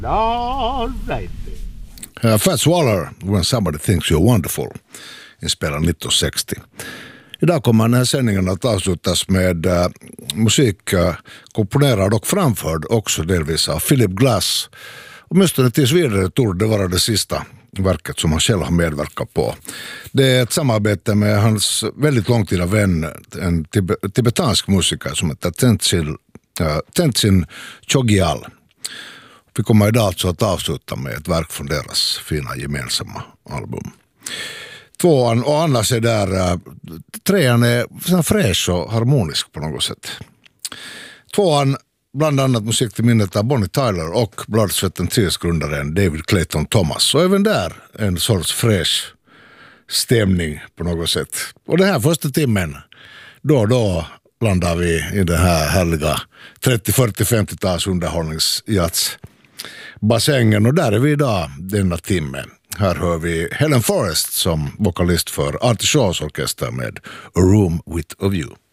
All right. Fats Waller, When Somebody Thinks You're Wonderful, inspelad 1960. Idag kommer den här sändningen att avslutas med musik komponerad och framförd också delvis av Philip Glass. Åtminstone tills vidare torde det vara det sista verket som han själv har medverkat på. Det är ett samarbete med hans väldigt långtida vän, en tibetansk musiker som heter Tenzin Chogyal. Vi kommer idag alltså att avsluta med ett verk från deras fina gemensamma album. Tvåan och annars är där, trean är fräsch och harmonisk på något sätt. Tvåan, bland annat musik till minnet av Bonnie Tyler och Blood, Sweat and Tears-grundaren David Clayton Thomas. Och även där en sorts fräsch stämning på något sätt. Och den här första timmen, då landar vi i den här härliga 30-40-50-tals underhållningsjazz bassängen, och där är vi idag denna timme. Här hör vi Helen Forrest som vokalist för Artie Shaws orkester med A Room with a View.